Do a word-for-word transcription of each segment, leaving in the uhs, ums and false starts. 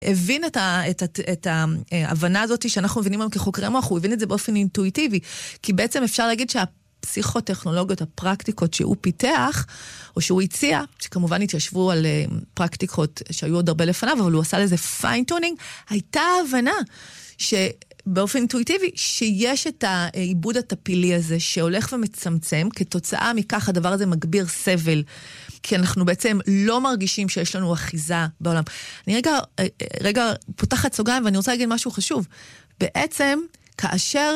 הבין את, ה, את, את, את ההבנה הזאת שאנחנו מבינים היום כחוקרי מוח, הוא הבין את זה באופן אינטואיטיבי, כי בעצם אפשר להגיד שהפסיכוטכנולוגיות, הפרקטיקות שהוא פיתח, או שהוא הציע, שכמובן התיישבו על פרקטיקות שהיו עוד הרבה לפניו, אבל הוא עשה לזה פיינטונינג, הייתה הבנה ש... באופן אינטואיטיבי, שיש את העיבוד הטפילי הזה, שהולך ומצמצם, כתוצאה מכך הדבר הזה מגביר סבל, כי אנחנו בעצם לא מרגישים שיש לנו אחיזה בעולם. אני רגע, רגע פותחת סוגריים, ואני רוצה להגיד משהו חשוב. בעצם, כאשר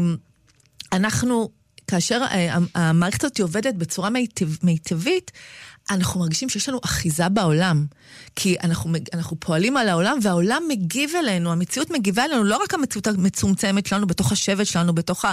אנחנו, כאשר המערכת הזאת עובדת בצורה מיטב, מיטבית, אנחנו מרגישים שיש לנו אחיזה בעולם, כי אנחנו, אנחנו פועלים על העולם, והעולם מגיב אלינו, המציאות מגיבה אלינו, לא רק המציאות המצומצמת שלנו, בתוך השבט שלנו, בתוך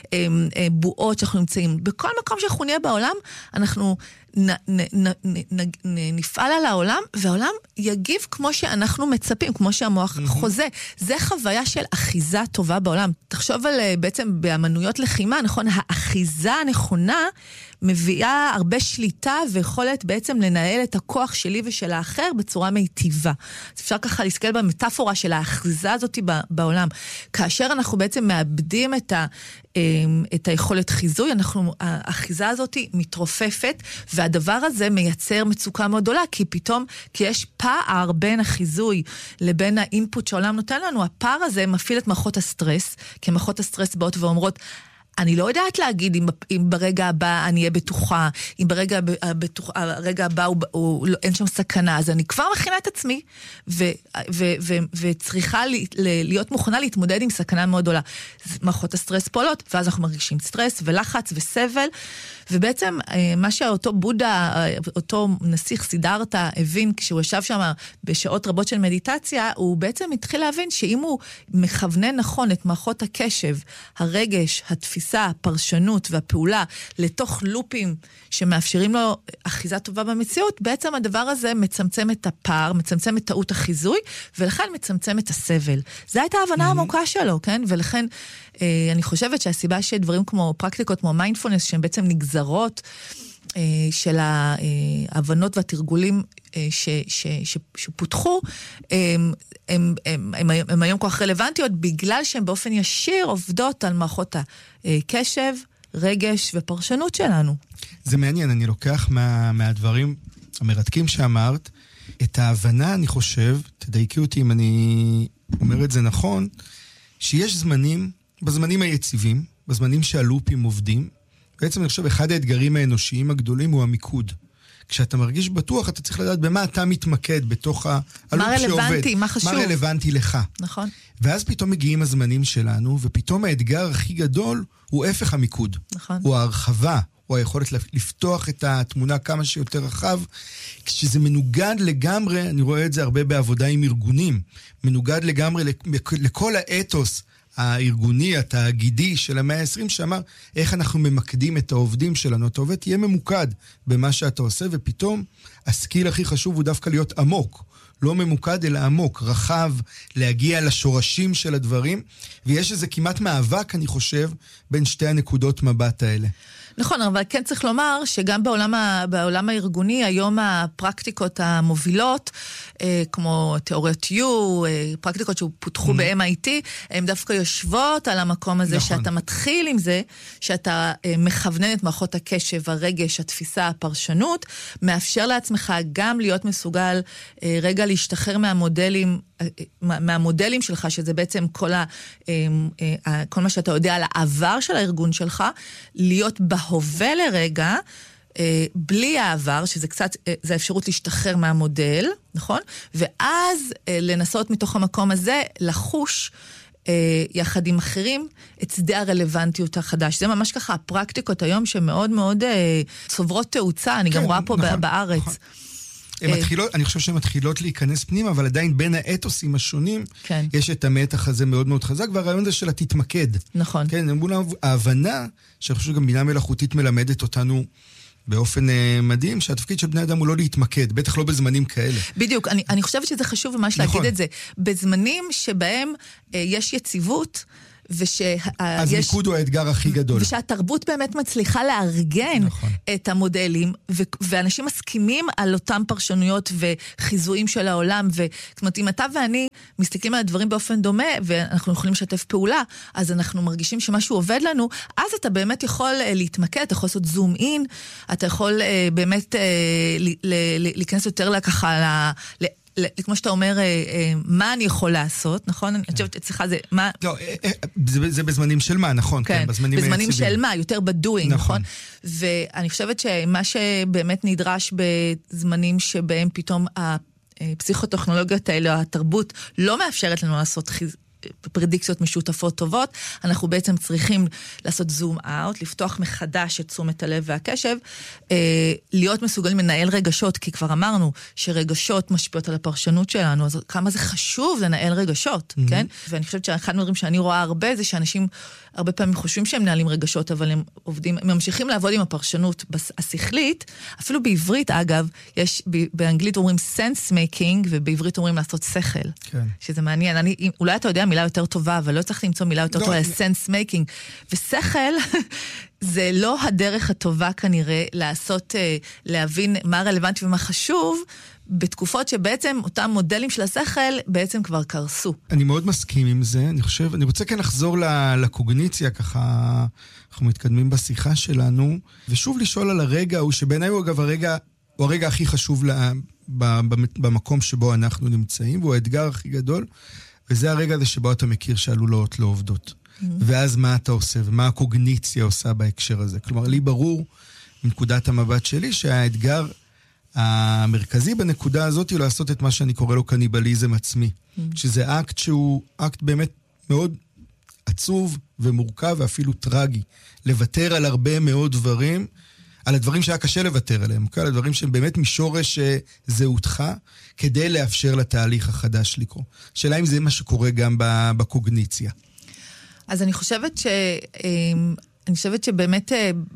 הבועות שאנחנו נמצאים. בכל מקום שאנחנו נהיה בעולם, אנחנו נ, נ, נ, נ, נ, נפעל על העולם, והעולם יגיב כמו שאנחנו מצפים, כמו שהמוח mm-hmm. חוזה. זה חוויה של אחיזה טובה בעולם. תחשוב על בעצם באמנויות לחימה, נכון? האחיזה הנכונה מביאה הרבה שליטה ויכולת בעצם לנהל את הכוח שלי ושל האחר בצורה מיטיבה. אז אפשר ככה להסתכל במטאפורה של האחיזה הזאת בעולם. כאשר אנחנו בעצם מאבדים את ה... את היכולת חיזוי, אנחנו, האחיזה הזאת מתרופפת, והדבר הזה מייצר מצוקה מאוד גדולה, כי פתאום, כי יש פער בין החיזוי לבין האינפוט שהעולם נותן לנו, הפער הזה מפעיל את מערכות הסטרס, כי מערכות הסטרס באות ואומרות, אני לא יודעת להגיד אם, אם ברגע הבא אני אהיה בטוחה, אם ברגע הבטוח, הרגע הבא הוא, הוא, הוא, אין שם סכנה, אז אני כבר מכינה את עצמי, ו, ו, ו, וצריכה לי, להיות מוכנה להתמודד עם סכנה מאוד גדולה. מערכות הסטרס פועלות, ואז אנחנו מרגישים סטרס ולחץ וסבל, ובעצם מה שאותו בודה, אותו נסיך סידרתה הבין, כשהוא ישב שם בשעות רבות של מדיטציה, הוא בעצם התחיל להבין שאם הוא מכוונן נכון את מערכות הקשב, הרגש, התפיסה, הפרשנות והפעולה, לתוך לופים שמאפשרים לו אחיזה טובה במציאות, בעצם הדבר הזה מצמצם את הפער, מצמצם את טעות החיזוי, ולכן מצמצם את הסבל. זו הייתה ההבנה העמוקה שלו, כן? ולכן אני חושבת שהסיבה שדברים כמו פרקטיקות, כמו מיינדפולנס, שהן בעצם נגזרות של ההבנות והתרגולים ש, ש, ש, שפותחו, הם, הם, הם, הם, הם היום כל כך רלוונטיות, בגלל שהן באופן ישיר עובדות על מערכות הקשב, רגש ופרשנות שלנו. זה מעניין, אני לוקח מה, מהדברים המרתקים שאמרת, את ההבנה, אני חושב, תדייקי אותי אם אני אומר את זה נכון, שיש זמנים, בזמנים היציבים, בזמנים שהלופים עובדים, בעצם אני חושב, אחד האתגרים האנושיים הגדולים הוא המיקוד. כשאתה מרגיש בטוח, אתה צריך לדעת במה אתה מתמקד בתוך הלופ שעובד. מה רלוונטי, מה חשוב. מה רלוונטי לך. נכון. ואז פתאום מגיעים הזמנים שלנו, ופתאום האתגר הכי גדול הוא הפך המיקוד. נכון. הוא ההרחבה, הוא היכולת לפתוח את התמונה כמה שיותר רחב, כשזה מנוגד לגמרי, אני רואה את זה הרבה בעבודה עם ארגונים, מנוגד לגמרי לכל האתוס הארגוני, התאגידי של המאה ה-עשרים, שאמר איך אנחנו ממקדים את העובדים שלנו. אתה עובד, תהיה ממוקד במה שאתה עושה, ופתאום הסקיל הכי חשוב הוא דווקא להיות עמוק. לא ממוקד אלא עמוק, רחב, להגיע לשורשים של הדברים, ויש איזה כמעט מאבק, אני חושב, בין שתי הנקודות מבט האלה. נכון, אבל כן צריך לומר שגם בעולם, ה, בעולם הארגוני, היום הפרקטיקות המובילות, אה, כמו תיאוריות U, אה, פרקטיקות שפותחו mm-hmm. ב-אם איי טי, הן דווקא יושבות על המקום הזה, נכון. שאתה מתחיל עם זה, שאתה אה, מכוונן את מערכות הקשב, הרגש, התפיסה, הפרשנות, מאפשר לעצמך גם להיות מסוגל אה, רגע להשתחרר מהמודלים, מהמודלים שלך, שזה בעצם כל, ה, כל מה שאתה יודע על העבר של הארגון שלך, להיות בהווה לרגע, בלי העבר, שזה קצת, זה האפשרות להשתחרר מהמודל, נכון? ואז לנסות מתוך המקום הזה, לחוש יחד עם אחרים, את שדה הרלוונטיות החדש. זה ממש ככה, הפרקטיקות היום שמאוד מאוד צוברות תאוצה, אני גם רואה פה בארץ. מתחילות, אני חושב שהן מתחילות להיכנס פנימה, אבל עדיין בין האתוסים השונים, כן. יש את המתח הזה מאוד מאוד חזק, והרעיון הזה שלה תתמקד. נכון. כן, ההבנה, שאני חושב שגם בינה מלאכותית מלמדת אותנו באופן מדהים, שהתפקיד של בני אדם הוא לא להתמקד, בטח לא בזמנים כאלה. בדיוק, אני, אני חושבת שזה חשוב ממש נכון. להגיד את זה. בזמנים שבהם אה, יש יציבות, ושיש... אז מיקוד הוא האתגר הכי גדול. ושהתרבות באמת מצליחה לארגן נכון. את המודלים, ו- ואנשים מסכימים על אותם פרשנויות וחיזויים של העולם, זאת אומרת, אם אתה ואני מסתכלים על הדברים באופן דומה, ואנחנו יכולים לשתף פעולה, אז אנחנו מרגישים שמשהו עובד לנו, אז אתה באמת יכול להתמקד, אתה יכול לעשות זום אין, אתה יכול באמת להיכנס יותר לככה, כמו שאתה אומר, מה אני יכול לעשות, נכון? אני חושבת אצלך זה, מה... לא, זה בזמנים של מה, נכון? כן, בזמנים של מה, יותר בדואינג, נכון? ואני חושבת שמה שבאמת נדרש בזמנים שבהם פתאום הפסיכוטכנולוגיות האלה, התרבות, לא מאפשרת לנו לעשות חיז... פרדיקציות משותפות טובות, אנחנו בעצם צריכים לעשות זום אאוט, לפתוח מחדש את תשומת הלב והקשב, אה, להיות מסוגלים לנהל רגשות, כי כבר אמרנו שרגשות משפיעות על הפרשנות שלנו, אז כמה זה חשוב לנהל רגשות, mm-hmm. כן? ואני חושבת שאחד מהדברים שאני רואה הרבה, זה שאנשים הרבה פעמים חושבים שהם מנהלים רגשות, אבל הם עובדים, הם ממשיכים לעבוד עם הפרשנות השכלית, אפילו בעברית, אגב, יש, באנגלית אומרים sense making, ובעברית אומרים לעשות שכל. כן. שזה מעניין. אני, אולי אתה יודע מילה יותר טובה, אבל לא צריך למצוא מילה יותר לא, טובה, אני... sense making. ושכל, זה לא הדרך הטובה כנראה לעשות, להבין מה רלוונטי ומה חשוב, בתקופות שבעצם אותם מודלים של השכל בעצם כבר קרסו. אני מאוד מסכים עם זה, אני חושב, אני רוצה כן לחזור לקוגניציה, ככה אנחנו מתקדמים בשיחה שלנו, ושוב לשאול על הרגע, הוא שבעיניי הוא אגב הרגע, הוא הרגע הכי חשוב לה, במקום שבו אנחנו נמצאים, והוא האתגר הכי גדול, וזה הרגע הזה שבו אתה מכיר שהלולאות לא עובדות. Mm-hmm. ואז מה אתה עושה, ומה הקוגניציה עושה בהקשר הזה. כלומר, לי ברור, מנקודת המבט שלי, שהאתגר המרכזי בנקודה הזאת הוא לעשות את מה שאני קורא לו קניבליזם עצמי. Mm-hmm. שזה אקט שהוא אקט באמת מאוד עצוב ומורכב ואפילו טרגי. לוותר על הרבה מאוד דברים, על הדברים שהיה קשה לוותר עליהם, על הדברים שהם באמת משורש זהותך, כדי לאפשר לתהליך החדש לקרוא. שאלה אם זה מה שקורה גם בקוגניציה. אז אני חושבת ש... אני חושבת שבאמת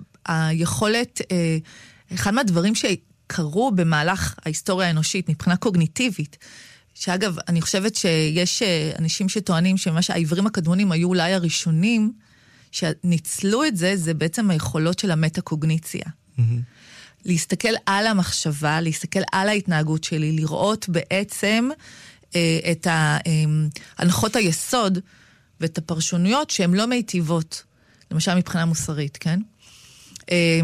היכולת, אחד מהדברים שקרו במהלך ההיסטוריה האנושית, מבחינה קוגניטיבית, שאגב, אני חושבת שיש אנשים שטוענים שממש העברים הקדמונים היו אולי הראשונים, שניצלו את זה, זה בעצם היכולות של המטה-קוגניציה. Mm-hmm. להסתכל על המחשבה, להסתכל על ההתנהגות שלי, לראות בעצם אה, את ההנחות היסוד ואת הפרשונויות שהן לא מיטיבות, למשל מבחינה מוסרית, כן? אה,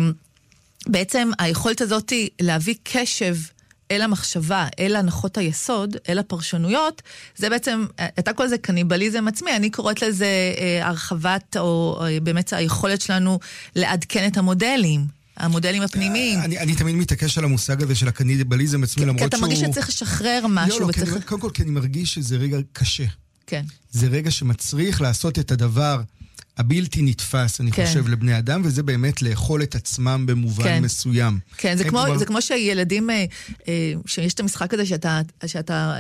בעצם היכולת הזאת היא להביא קשב אל המחשבה, אל הנחות היסוד, אל הפרשנויות, זה בעצם, אתה קורא לזה קניבליזם עצמי, אני קוראת לזה אה, הרחבת, או אה, באמת היכולת שלנו לעדכן את המודלים, המודלים הפנימיים. אני, אני תמיד מתעקש על המושג הזה של הקניבליזם עצמי, למרות שהוא... כי אתה מרגיש שצריך לשחרר משהו. לא, לא, וצריך... כי, קודם כל, כי אני מרגיש שזה רגע קשה. כן. זה רגע שמצריך לעשות את הדבר הבלתי נתפס, אני כן. חושב, לבני אדם, וזה באמת לאכול את עצמם במובן כן. מסוים. כן, זה, כמו, כבר... זה כמו שילדים, אה, אה, שיש את המשחק הזה שאתה, שאתה,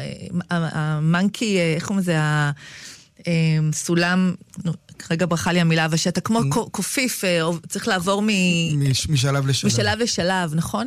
המנקי, אה, איך קוראים לזה, הסולם, נו, כרגע ברכה לי המילה, אבל שאתה כמו קופיף, אה, צריך לעבור מ... מש, משלב לשלב. משלב לשלב, נכון?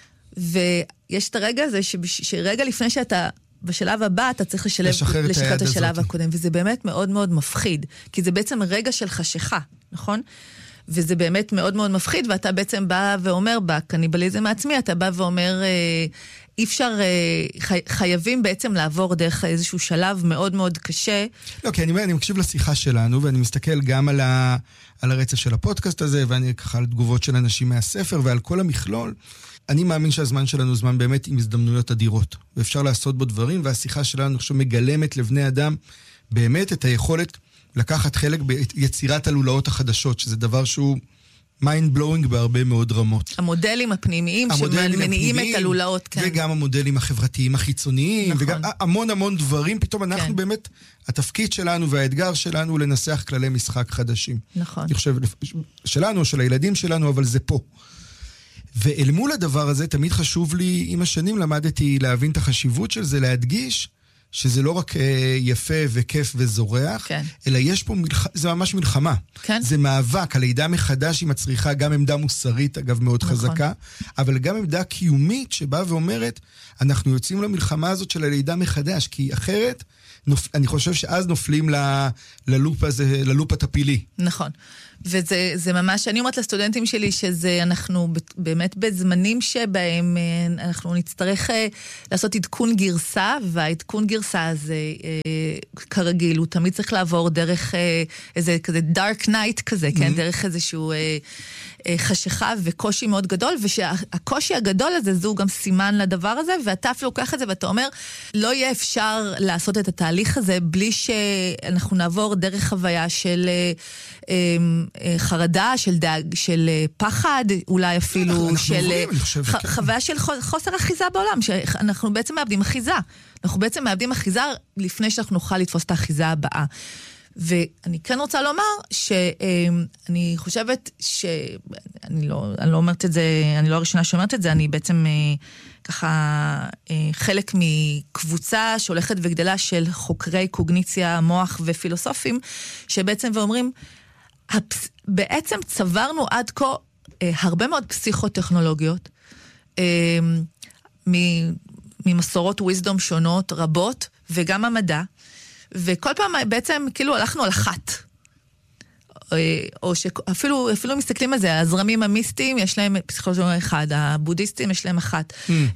ויש את הרגע הזה, שרגע לפני שאתה... בשלב הבא אתה צריך לשלב, לשחרר את השלב הקודם, וזה באמת מאוד מאוד מפחיד, כי זה בעצם רגע של חשיכה, נכון? וזה באמת מאוד מאוד מפחיד, ואתה בעצם בא ואומר, בקניבליזם העצמי, אתה בא ואומר, אי אפשר, חי, חייבים בעצם לעבור דרך איזשהו שלב מאוד מאוד קשה. לא, כי אני, אני מקשיב לשיחה שלנו, ואני מסתכל גם על, ה, על הרצף של הפודקאסט הזה, ואני ככה על תגובות של אנשים מהספר, ועל כל המכלול. אני מאמין שהזמן שלנו זמן באמת עם הזדמנויות אדירות, ואפשר לעשות בו דברים, והשיחה שלנו, אני חושב, מגלמת לבני אדם באמת את היכולת לקחת חלק ביצירת הלולאות החדשות, שזה דבר שהוא mind blowing בהרבה מאוד רמות. המודלים הפנימיים שמניעים את הלולאות, כן. וגם המודלים החברתיים החיצוניים, נכון. וגם המון המון דברים, פתאום אנחנו כן. באמת, התפקיד שלנו והאתגר שלנו הוא לנסח כללי משחק חדשים. נכון. אני חושב, שלנו, של הילדים שלנו, אבל זה פה. ואל מול הדבר הזה, תמיד חשוב לי, עם השנים למדתי להבין את החשיבות של זה, להדגיש שזה לא רק יפה וכיף וזורח, כן. אלא יש פה, מלח... זה ממש מלחמה. כן. זה מאבק, הלידה מחדש היא מצריכה גם עמדה מוסרית, אגב מאוד נכון. חזקה, אבל גם עמדה קיומית שבאה ואומרת, אנחנו יוצאים למלחמה הזאת של הלידה מחדש, כי אחרת, נופ... אני חושב שאז נופלים ל... ללופ הזה, ללופ הטפילי. נכון. וזה זה ממש, אני אומרת לסטודנטים שלי שזה אנחנו באמת בזמנים שבהם אנחנו נצטרך לעשות עדכון גרסה, והעדכון גרסה הזה כרגיל, הוא תמיד צריך לעבור דרך איזה כזה dark night כזה, כן? דרך איזשהו חשיכה וקושי מאוד גדול, ושהקושי הגדול הזה זו גם סימן לדבר הזה, ואתה אפילו לוקח את זה ואתה אומר, לא יהיה אפשר לעשות את התהליך הזה בלי שאנחנו נעבור דרך חוויה של חרדה, של דאג, של פחד, אולי אפילו של חוויה של חוסר אחיזה בעולם, שאנחנו בעצם מאבדים אחיזה. אנחנו בעצם מאבדים אחיזה לפני שאנחנו נוכל לתפוס את האחיזה הבאה. ואני כן רוצה לומר שאני חושבת שאני לא, אני לא אומרת את זה, אני לא הראשונה שאומרת את זה, אני בעצם ככה חלק מקבוצה שהולכת וגדלה של חוקרי קוגניציה, מוח ופילוסופים, שבעצם ואומרים, בעצם צברנו עד כה הרבה מאוד פסיכוטכנולוגיות, ממסורות וויזדום שונות, רבות, וגם המדע, וכל פעם בעצם כאילו הלכנו על אחת. או שאפילו אפילו מסתכלים על זה, הזרמים המיסטיים יש להם פסיכולוגיה אחד, הבודהיסטים יש להם אחת,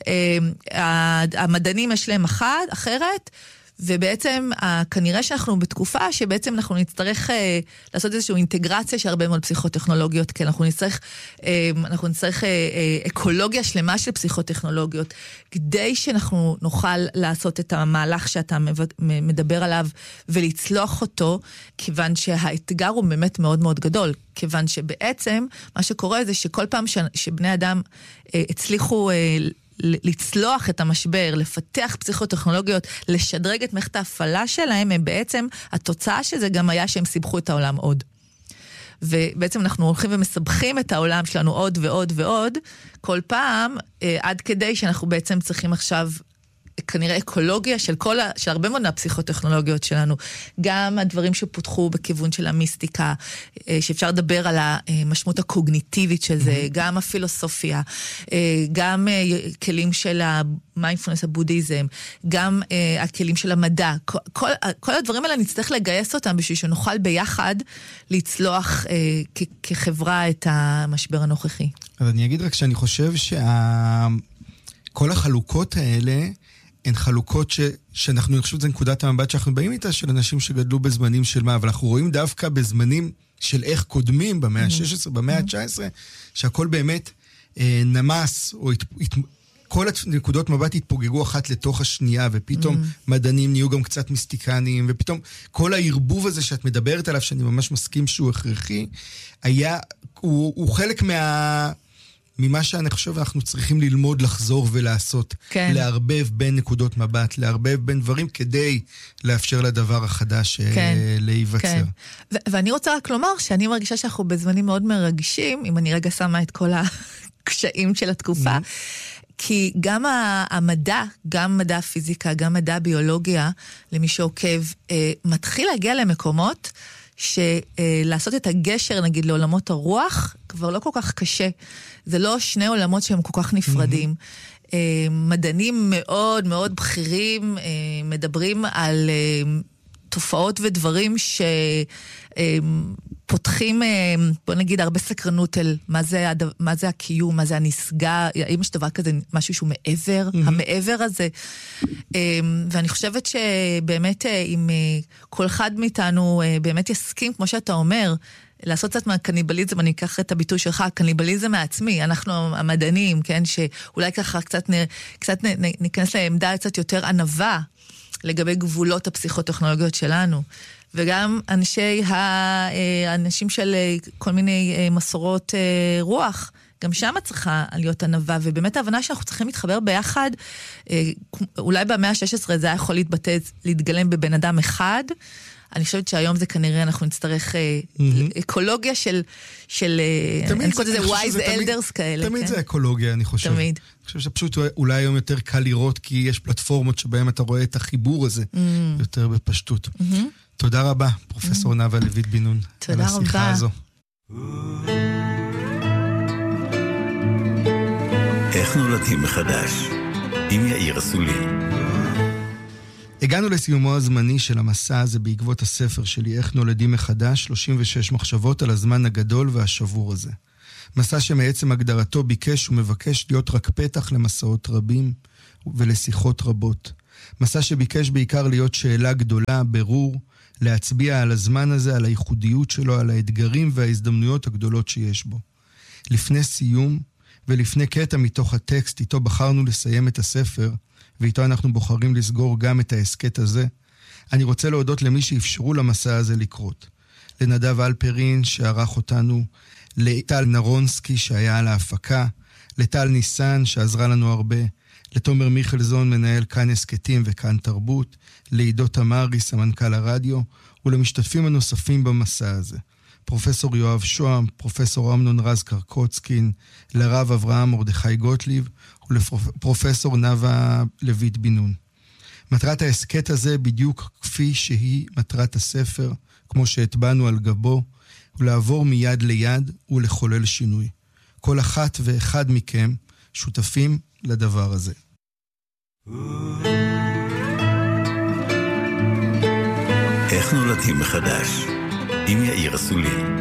המדענים יש להם אחת, אחרת, ובעצם כנראה שאנחנו בתקופה שבעצם אנחנו נצטרך לעשות איזושהי אינטגרציה של הרבה מאוד פסיכוטכנולוגיות, כי אנחנו נצטרך, אנחנו נצטרך אקולוגיה שלמה של פסיכוטכנולוגיות, כדי שאנחנו נוכל לעשות את המהלך שאתה מדבר עליו ולצלוח אותו, כיוון שהאתגר הוא באמת מאוד מאוד גדול, כיוון שבעצם מה שקורה זה שכל פעם שבני אדם הצליחו לצלוח את המשבר, לפתח פסיכוטכנולוגיות, לשדרג את מערכת ההפעלה שלהם, הם בעצם, התוצאה שזה גם היה שהם סיבכו את העולם עוד. ובעצם אנחנו הולכים ומסבכים את העולם שלנו עוד ועוד ועוד, כל פעם, עד כדי שאנחנו בעצם צריכים עכשיו כנראה אקולוגיה של כל, של הרבה מאוד מהפסיכוטכנולוגיות שלנו. גם הדברים שפותחו בכיוון של המיסטיקה, שאפשר לדבר על המשמעות הקוגניטיבית של זה, גם הפילוסופיה, גם כלים של המיינדפולנס, הבודהיזם, גם הכלים של המדע. כל, כל הדברים האלה נצטרך לגייס אותם בשביל שנוכל ביחד לצלוח כ- כחברה את המשבר הנוכחי. אז אני אגיד רק שאני חושב שכל החלוקות האלה, הן חלוקות ש, שאנחנו, אני חושב, זה נקודת המבט שאנחנו באים איתה, של אנשים שגדלו בזמנים של מה, אבל אנחנו רואים דווקא בזמנים של איך קודמים, במאה ה-שש עשרה, במאה ה-תשע עשרה, שהכל באמת אה, נמס, או הת, הת, כל הנקודות מבט התפוגגו אחת לתוך השנייה, ופתאום מדענים נהיו גם קצת מיסטיקניים, ופתאום כל הערבוב הזה שאת מדברת עליו, שאני ממש מסכים שהוא הכרחי, היה, הוא, הוא חלק מה... ממה שאני חושב אנחנו צריכים ללמוד, לחזור ולעשות, כן. לערבב בין נקודות מבט, לערבב בין דברים כדי לאפשר לדבר החדש כן. להיווצר. כן. ו- ואני רוצה רק לומר שאני מרגישה שאנחנו בזמנים מאוד מרגשים, אם אני רגע שמה את כל הקשיים של התקופה, mm-hmm. כי גם המדע, גם מדע הפיזיקה, גם מדע הביולוגיה, למי שעוקב, מתחיל להגיע למקומות, שלעשות את הגשר, נגיד, לעולמות הרוח, כבר לא כל כך קשה. זה לא שני עולמות שהם כל כך נפרדים. Mm-hmm. מדענים מאוד מאוד בכירים מדברים על תופעות ודברים שפותחים, בוא נגיד, הרבה סקרנות על מה זה, מה זה הקיום, מה זה הנשגה, האם יש דבר כזה, משהו שהוא מעבר, mm-hmm. המעבר הזה. ואני חושבת שבאמת, אם כל אחד מאיתנו באמת יסכים, כמו שאתה אומר, לעשות קצת מהקניבליזם, אני אקח את הביטוי שלך, קניבליזם העצמי, אנחנו המדענים, כן, שאולי ככה קצת, קצת ניכנס לעמדה קצת יותר ענווה, לגבי גבולות הפסיכוטכנולוגיות שלנו, וגם אנשי האנשים של כל מיני מסורות רוח, גם שם צריכה להיות ענווה, ובאמת ההבנה שאנחנו צריכים להתחבר ביחד, אולי במאה ה-שש עשרה זה היה יכול להתבטא, להתגלם בבן אדם אחד, אני חושבת שהיום זה כנראה אנחנו נצטרך אקולוגיה של, של, אני חושבת שזה wise elders כאלה. תמיד זה אקולוגיה, אני חושב. תמיד. אני חושב שפשוט אולי היום יותר קל לראות, כי יש פלטפורמות שבהן אתה רואה את החיבור הזה, יותר בפשטות. תודה רבה, פרופסור נאוה לויט בן נון. תודה רבה. על השיחה הזו. איך נולדים מחדש? עם יאיר אסולין. הגענו לסיומו הזמני של המסע הזה בעקבות הספר שלי, איך נולדים מחדש, שלושים ושש מחשבות על הזמן הגדול והשבור הזה. מסע שמעצם הגדרתו ביקש ומבקש להיות רק פתח למסעות רבים ולשיחות רבות. מסע שביקש בעיקר להיות שאלה גדולה, ברור, להצביע על הזמן הזה, על הייחודיות שלו, על האתגרים וההזדמנויות הגדולות שיש בו. לפני סיום ולפני קטע מתוך הטקסט, איתו בחרנו לסיים את הספר, ואיתו אנחנו בוחרים לסגור גם את העסקת הזה, אני רוצה להודות למי שאפשרו למסע הזה לקרות. לנדב אלפרין שערך אותנו, לטל נרונסקי שהיה על ההפקה, לטל ניסן שעזרה לנו הרבה, לתומר מיכלזון מנהל כאן הסקטים וכאן תרבות, לעידו תמרי סמנכ"ל הרדיו, ולמשתתפים הנוספים במסע הזה. פרופסור יואב שוהם, פרופסור אמנון רז קרקוצקין, לרב אברהם מרדכי גוטליב, ולפרופסור נאוה לויט בן נון. מטרת העסקת הזה בדיוק כפי שהיא מטרת הספר, כמו שהטבענו על גבו, ולעבור מיד ליד ולחולל שינוי. כל אחת ואחד מכם שותפים לדבר הזה. איך נולדים מחדש? עם יאיר אסולין.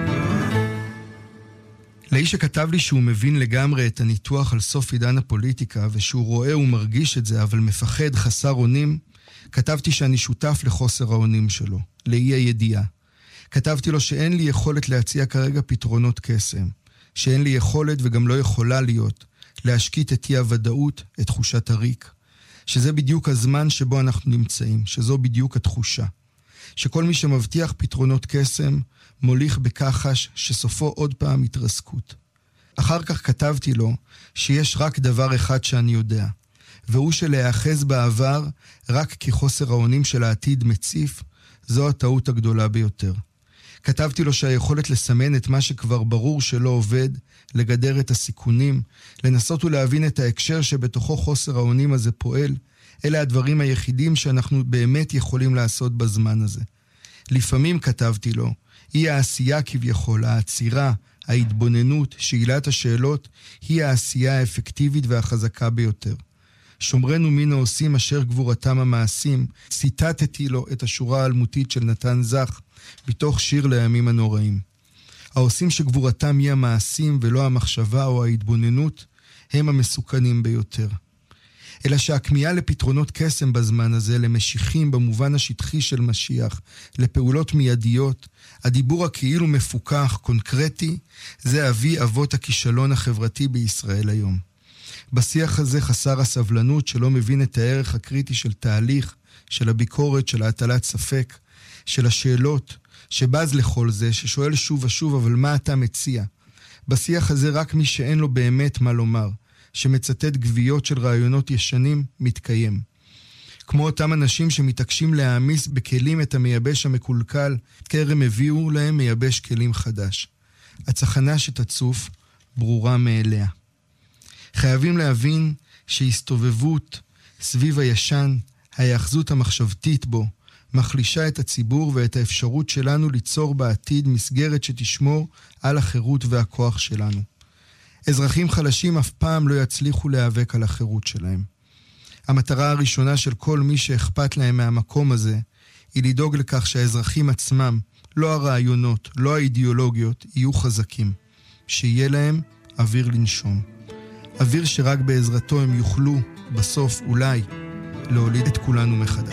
לאיש שכתב לי שהוא מבין לגמרי את הניתוח על סוף עידן הפוליטיקה, ושהוא רואה ומרגיש את זה, אבל מפחד, חסר אונים, כתבתי שאני שותף לחוסר האונים שלו, לאי הידיעה. כתבתי לו שאין לי יכולת להציע כרגע פתרונות קסם, שאין לי יכולת וגם לא יכולה להיות, להשקיט את אי הוודאות, את תחושת הריק, שזה בדיוק הזמן שבו אנחנו נמצאים, שזו בדיוק התחושה. שכל מי שמבטיח פתרונות קסם מוליך בכחש שסופו עוד פעם התרסקות. אחר כך כתבתי לו שיש רק דבר אחד שאני יודע, והוא שלהאחז בעבר רק כי חוסר האונים של העתיד מציף, זו הטעות הגדולה ביותר. כתבתי לו שהיכולת לסמן את מה שכבר ברור שלא עובד, לגדר את הסיכונים, לנסות ולהבין את ההקשר שבתוכו חוסר האונים הזה פועל, אלה הדברים היחידים שאנחנו באמת יכולים לעשות בזמן הזה. לפעמים כתבתי לו, היא העשייה כביכול, העצירה, ההתבוננות, שאלת השאלות, היא העשייה האפקטיבית והחזקה ביותר. שומרנו מן העושים אשר גבורתם המעשים, ציטטתי לו את השורה האלמותית של נתן זך, בתוך שיר לימים הנוראים. העושים שגבורתם היא המעשים ולא המחשבה או ההתבוננות, הם המסוכנים ביותר. אלא שהכמיהה לפתרונות קסם בזמן הזה, למשיחים במובן השטחי של משיח, לפעולות מיידיות, הדיבור הכאילו מפוקח, קונקרטי, זה אבי אבות הכישלון החברתי בישראל היום. בשיח הזה חסר הסבלנות שלא מבין את הערך הקריטי של תהליך, של הביקורת, של ההטלת ספק, של השאלות, שבז לכל זה, ששואל שוב ושוב, אבל מה אתה מציע? בשיח הזה רק מי שאין לו באמת מה לומר, שמצטט גוויות של רעיונות ישנים, מתקיים. כמו אותם אנשים שמתעקשים להעמיס בכלים את המייבש המקולקל, כרם הביאו להם מייבש כלים חדש. הצחנה שתצוף ברורה מאליה. חייבים להבין שהסתובבות סביב הישן, ההיאחזות המחשבתית בו, מחלישה את הציבור ואת האפשרות שלנו ליצור בעתיד מסגרת שתשמור על החירות והכוח שלנו. אזרחים חלשים אף פעם לא יצליחו להיאבק על החירות שלהם. המטרה הראשונה של כל מי שאכפת להם מהמקום הזה, היא לדאוג לכך שהאזרחים עצמם, לא הרעיונות, לא האידיאולוגיות, יהיו חזקים. שיהיה להם אוויר לנשום. אוויר שרק בעזרתו הם יוכלו, בסוף אולי, להוליד את כולנו מחדש.